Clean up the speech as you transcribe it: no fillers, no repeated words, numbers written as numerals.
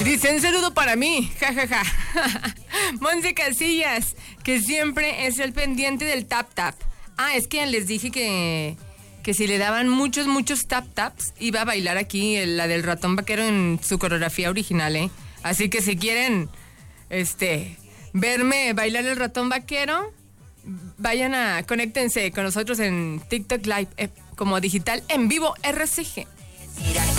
Dice, un saludo para mí, jajaja. Monse Casillas, que siempre es el pendiente del tap tap. Ah, es que les dije que si le daban muchos tap taps, iba a bailar aquí la del ratón vaquero en su coreografía original, ¿eh? Así que si quieren, verme bailar el ratón vaquero, conéctense con nosotros en TikTok Live, como Digital en Vivo RCG.